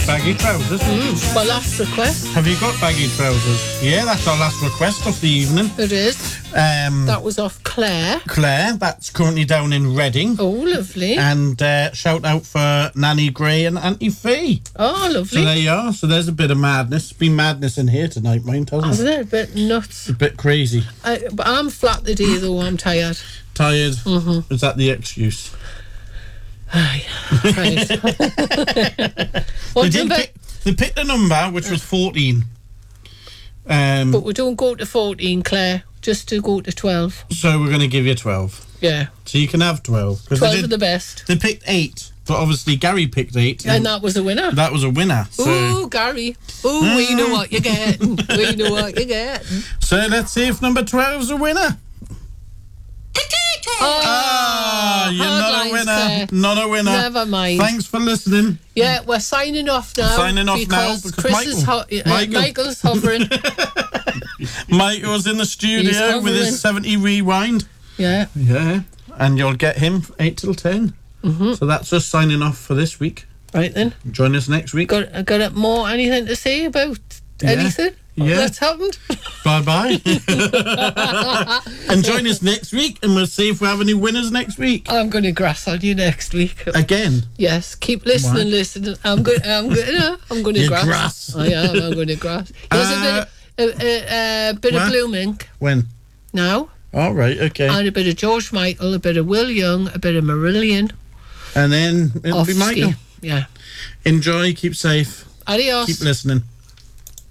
baggy trousers. My last request. Have you got baggy trousers? Yeah, that's our last request of the evening. It is. That was off Claire. Claire, that's currently down in Reading. Oh, lovely. And shout out for Nanny Gray and Auntie Fee. Oh, lovely. So there you are. So there's a bit of madness. It's been madness in here tonight, mind, hasn't Isn't it a bit nuts? A bit crazy. But I'm flat today, though. I'm tired. Tired? Mm-hmm. Is that the excuse? Aye. Right. They picked a number which was 14. But we don't go to 14, Claire. Just to go to 12. So we're going to give you 12. Yeah. So you can have 12. 12 are the best. They picked 8. But obviously Gary picked 8. And that was a winner. That was a winner. So. Ooh, Gary. Ooh, we know what you're getting. We know what you're getting. So let's see if number 12's a winner. Oh, you're not a winner. Claire. Not a winner. Never mind. Thanks for listening. Yeah, we're signing off now. Because Chris is Michael's hovering. Michael's in the studio with his 70 rewind. Yeah. Yeah. And you'll get him 8 till 10. Mm-hmm. So that's us signing off for this week. Right then. Join us next week. Got more anything to say about anything? Yeah. That's happened. Bye-bye. And join us next week and we'll see if we have any winners next week. I'm going to grass on you next week. Again? Yes. Keep listening, listening. I'm going to grass. I am. I'm going to grass. There's a bit of Blue Mink. When? Now. All right, okay. And a bit of George Michael, a bit of Will Young, a bit of Marillion. And then it'll be Michael. Yeah. Enjoy, keep safe. Adios. Keep listening.